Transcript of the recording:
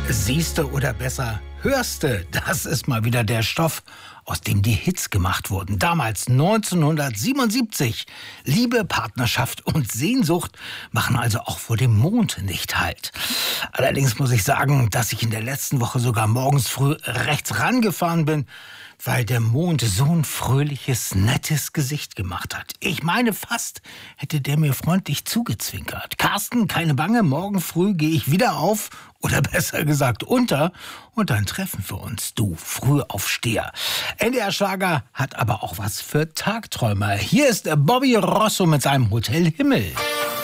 Siehste oder besser hörste, das ist mal wieder der Stoff, aus dem die Hits gemacht wurden. Damals 1977. Liebe, Partnerschaft und Sehnsucht machen also auch vor dem Mond nicht Halt. Allerdings muss ich sagen, dass ich in der letzten Woche sogar morgens früh rechts rangefahren bin, weil der Mond so ein fröhliches, nettes Gesicht gemacht hat. Ich meine, fast hätte der mir freundlich zugezwinkert. Carsten, keine Bange, morgen früh gehe ich wieder auf, oder besser gesagt unter, und dann treffen wir uns, du Frühaufsteher. NDR Schlager hat aber auch was für Tagträumer. Hier ist Bobby Rosso mit seinem Hotel Himmel.